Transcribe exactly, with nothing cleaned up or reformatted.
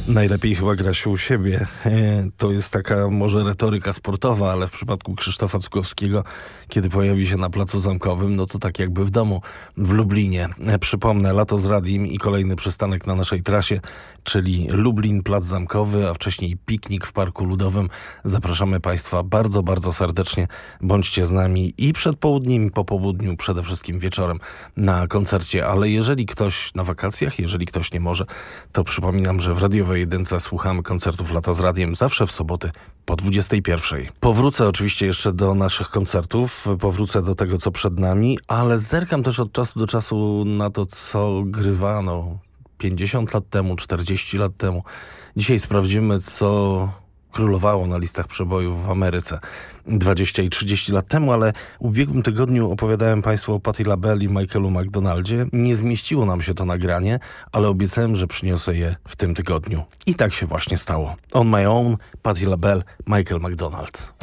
Najlepiej chyba gra się u siebie. To jest taka może retoryka sportowa, ale w przypadku Krzysztofa Cukowskiego, kiedy pojawi się na Placu Zamkowym, no to tak jakby w domu w Lublinie. Przypomnę, lato z radiem i kolejny przystanek na naszej trasie, czyli Lublin, Plac Zamkowy, a wcześniej piknik w Parku Ludowym. Zapraszamy Państwa bardzo, bardzo serdecznie. Bądźcie z nami i przed południem, i po południu, przede wszystkim wieczorem na koncercie. Ale jeżeli ktoś na wakacjach, jeżeli ktoś nie może, to przypominam, że w radiowej jedynce słuchamy koncertów Lata z Radiem zawsze w soboty po dwudziestej pierwszej. Powrócę oczywiście jeszcze do naszych koncertów, powrócę do tego, co przed nami, ale zerkam też od czasu do czasu na to, co grywano pięćdziesiąt lat temu, czterdzieści lat temu. Dzisiaj sprawdzimy, co królowało na listach przebojów w Ameryce dwadzieścia i trzydzieści lat temu, ale w ubiegłym tygodniu opowiadałem Państwu o Patti LaBelle i Michaelu McDonaldzie. Nie zmieściło nam się to nagranie, ale obiecałem, że przyniosę je w tym tygodniu. I tak się właśnie stało. On My Own, Patti LaBelle, Michael McDonald.